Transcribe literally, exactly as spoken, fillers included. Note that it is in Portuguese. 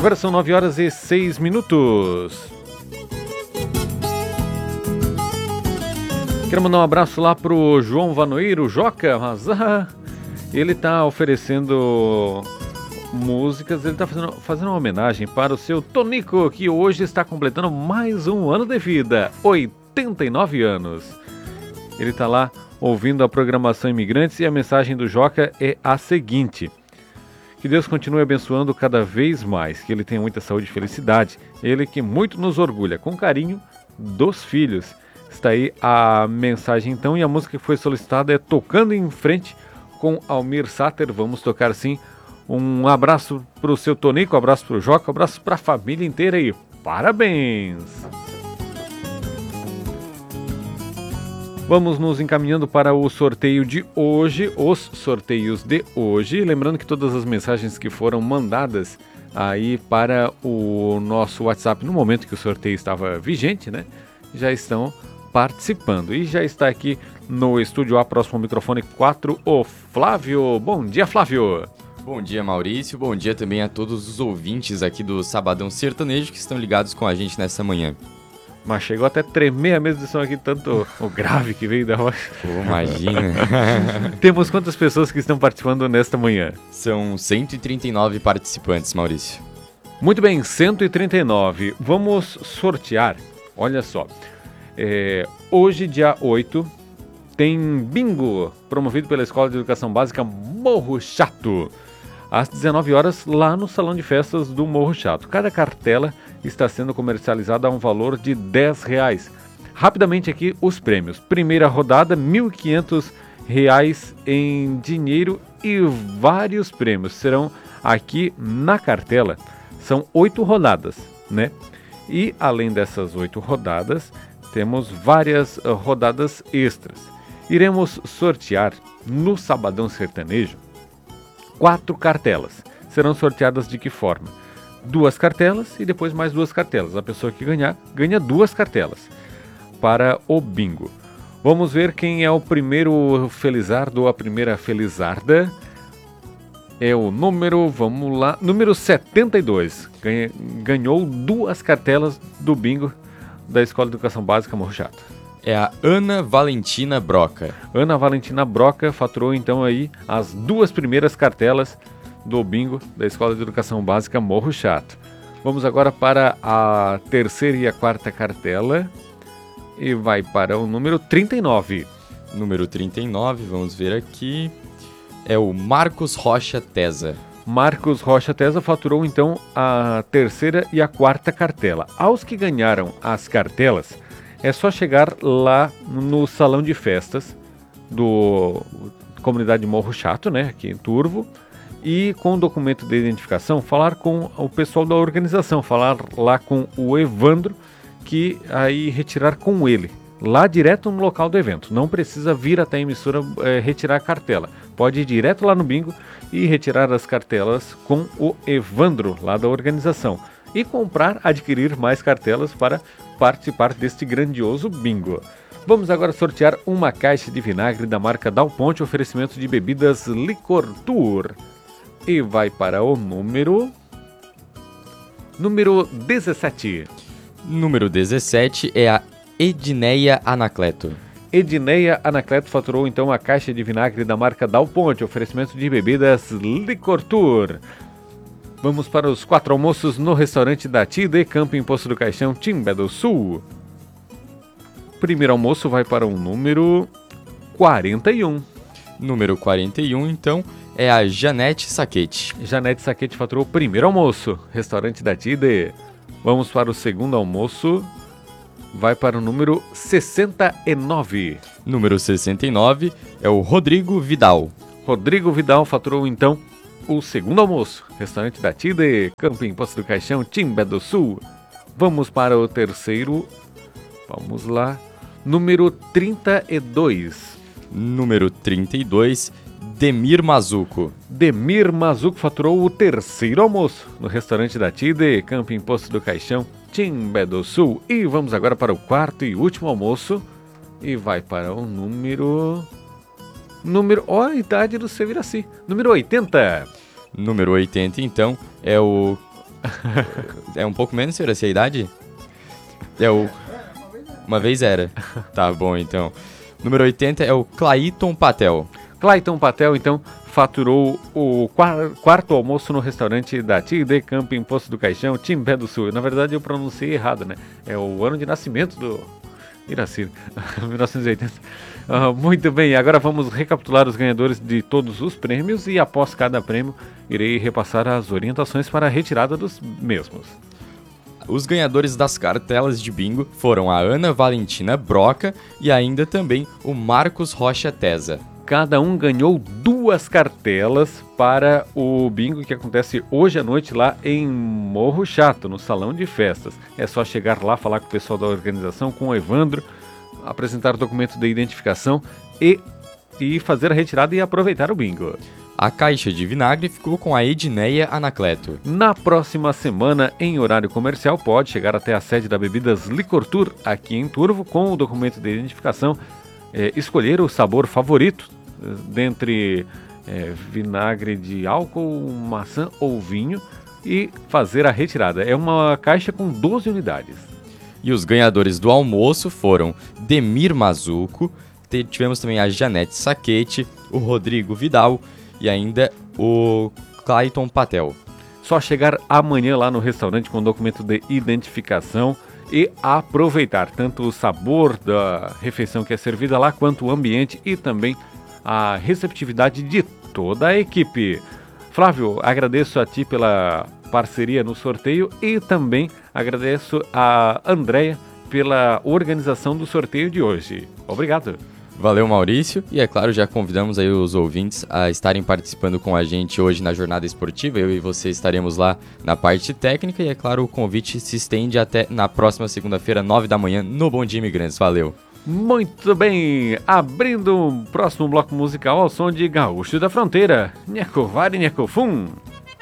Agora são nove horas e seis minutos. Quero mandar um abraço lá pro João Vanoeiro, Joca, mas ah, ele tá oferecendo músicas, ele tá fazendo, fazendo uma homenagem para o seu Tonico, que hoje está completando mais um ano de vida, oitenta e nove anos. Ele tá lá ouvindo a programação Imigrantes e a mensagem do Joca é a seguinte: que Deus continue abençoando cada vez mais, que ele tenha muita saúde e felicidade, ele que muito nos orgulha, com carinho dos filhos. Está aí a mensagem então, e a música que foi solicitada é Tocando em Frente com Almir Sater. Vamos tocar sim. Um abraço para o seu Tonico, um abraço para o Joca, um abraço para a família inteira aí. Parabéns! Vamos nos encaminhando para o sorteio de hoje, os sorteios de hoje. Lembrando que todas as mensagens que foram mandadas aí para o nosso WhatsApp no momento que o sorteio estava vigente, né, já estão participando. E já está aqui no estúdio A, próximo ao microfone quatro, o Flávio. Bom dia, Flávio! Bom dia, Maurício. Bom dia também a todos os ouvintes aqui do Sabadão Sertanejo que estão ligados com a gente nessa manhã. Mas chegou até tremer a mesa de som aqui, tanto o grave que veio da voz. Pô, imagina. Temos quantas pessoas que estão participando nesta manhã? São cento e trinta e nove participantes, Maurício. Muito bem, cento e trinta e nove. Vamos sortear. Olha só. É, hoje, dia oito, tem bingo promovido pela Escola de Educação Básica Morro Chato, às dezenove horas, lá no Salão de Festas do Morro Chato. Cada cartela está sendo comercializada a um valor de dez reais. Rapidamente aqui os prêmios. Primeira rodada, mil e quinhentos reais em dinheiro e vários prêmios. Serão aqui na cartela. São oito rodadas, né? E além dessas oito rodadas, temos várias uh, rodadas extras. Iremos sortear no Sabadão Sertanejo quatro cartelas. Serão sorteadas de que forma? Duas cartelas e depois mais duas cartelas. A pessoa que ganhar, ganha duas cartelas para o bingo. Vamos ver quem é o primeiro felizardo ou a primeira felizarda. É o número, vamos lá, número setenta e dois. Ganha, ganhou duas cartelas do bingo da Escola de Educação Básica Morro Chato. É a Ana Valentina Broca. Ana Valentina Broca faturou então aí as duas primeiras cartelas do bingo da Escola de Educação Básica Morro Chato. Vamos agora para a terceira e a quarta cartela e vai para o número trinta e nove. Número trinta e nove, vamos ver aqui, é o Marcos Rocha Tesa. Marcos Rocha Tesa faturou então a terceira e a quarta cartela. Aos que ganharam as cartelas, é só chegar lá no salão de festas do Comunidade Morro Chato, né, aqui em Turvo, e com o documento de identificação falar com o pessoal da organização, falar lá com o Evandro, que aí retirar com ele, lá direto no local do evento. Não precisa vir até a emissora é, retirar a cartela. Pode ir direto lá no bingo e retirar as cartelas com o Evandro, lá da organização. E comprar, adquirir mais cartelas para participar deste grandioso bingo. Vamos agora sortear uma caixa de vinagre da marca Dal Ponte, oferecimento de bebidas Licor Tour. E vai para o número... Número dezessete. Número dezessete é a Edneia Anacleto. Edneia Anacleto faturou então a caixa de vinagre da marca Dal Ponte, oferecimento de bebidas Licor Tour. Vamos para os quatro almoços no restaurante da Tide, Camping Poço do Caixão, Timbé do Sul. Primeiro almoço vai para o número quarenta e um. Número quarenta e um, então, é a Janete Saquete. Janete Saquete faturou o primeiro almoço, restaurante da Tide. Vamos para o segundo almoço, vai para o número sessenta e nove. Número sessenta e nove é o Rodrigo Vidal. Rodrigo Vidal faturou então o segundo almoço, restaurante da Tide, Camping Poço do Caixão, Timbé do Sul. Vamos para o terceiro, vamos lá, número trinta e dois. Número trinta e dois, Demir Mazuco. Demir Mazuco faturou o terceiro almoço no restaurante da Tide, Camping Poço do Caixão, Timbé do Sul. E vamos agora para o quarto e último almoço. E vai para o número... Número... Ó, oh, a idade do Seviraci. Número oitenta. Número oitenta, então, é o É um pouco menos, senhor? Essa é a idade? É o... Uma vez era. Tá bom, então. Número oitenta é o Clayton Patel. Clayton Patel, então, faturou o quar- quarto almoço no restaurante da T e D Camping Poço do Caixão, Timbé do Sul. Na verdade, eu pronunciei errado, né? É o ano de nascimento do Iracir, mil novecentos e oitenta. Uh, muito bem, agora vamos recapitular os ganhadores de todos os prêmios e após cada prêmio, irei repassar as orientações para a retirada dos mesmos. Os ganhadores das cartelas de bingo foram a Ana Valentina Broca e ainda também o Marcos Rocha Tesa. Cada um ganhou duas cartelas para o bingo que acontece hoje à noite lá em Morro Chato, no salão de festas. É só chegar lá, falar com o pessoal da organização, com o Evandro, apresentar o documento de identificação e, e fazer a retirada e aproveitar o bingo. A caixa de vinagre ficou com a Edneia Anacleto. Na próxima semana, em horário comercial, pode chegar até a sede da Bebidas Licor Tour, aqui em Turvo, com o documento de identificação, é, escolher o sabor favorito, dentre é, vinagre de álcool, maçã ou vinho, e fazer a retirada. É uma caixa com doze unidades. E os ganhadores do almoço foram Demir Mazuco, tivemos também a Janete Saquete, o Rodrigo Vidal e ainda o Clayton Patel. Só chegar amanhã lá no restaurante com documento de identificação e aproveitar tanto o sabor da refeição que é servida lá, quanto o ambiente e também a receptividade de toda a equipe. Flávio, agradeço a ti pela parceria no sorteio e também agradeço a Andréia pela organização do sorteio de hoje. Obrigado. Valeu, Maurício, e é claro, já convidamos aí os ouvintes a estarem participando com a gente hoje na jornada esportiva. Eu e você estaremos lá na parte técnica e é claro, o convite se estende até na próxima segunda-feira, nove da manhã, no Bom Dia Imigrantes. Valeu! Muito bem, abrindo o próximo bloco musical ao som de Gaúcho da Fronteira, Nheco Vari Nheco Fum.